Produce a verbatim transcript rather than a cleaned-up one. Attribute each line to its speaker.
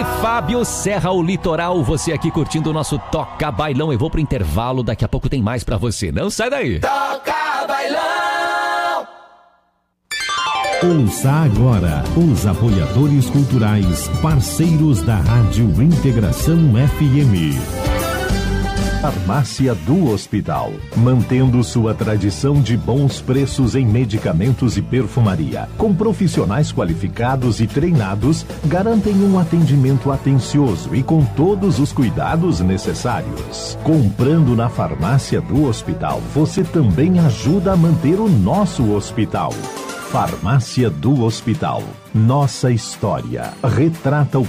Speaker 1: Ele, Fábio Serra, o Litoral. Você aqui curtindo o nosso Toca Bailão. Eu vou pro intervalo, daqui a pouco tem mais pra você. Não sai daí.
Speaker 2: Toca Bailão.
Speaker 3: Ouça agora os apoiadores culturais, parceiros da Rádio Integração F M. Farmácia do Hospital, mantendo sua tradição de bons preços em medicamentos e perfumaria, com profissionais qualificados e treinados, garantem um atendimento atencioso e com todos os cuidados necessários. Comprando na Farmácia do Hospital, você também ajuda a manter o nosso hospital. Farmácia do Hospital. Nossa história retrata o